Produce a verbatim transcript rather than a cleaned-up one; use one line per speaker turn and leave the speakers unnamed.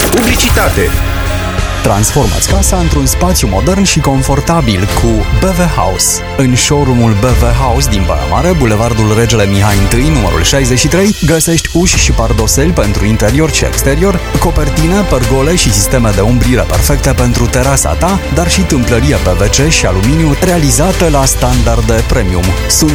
Publicitate.
Transformați casa într-un spațiu modern și confortabil cu B V House. În showroom-ul B V House din Baia Mare, Bulevardul Regele Mihai I, numărul șaizeci și trei, găsești uși și pardoseli pentru interior și exterior, copertine, pergole și sisteme de umbrire perfecte pentru terasa ta, dar și tâmplărie P V C și aluminiu realizată la standarde premium. Sunt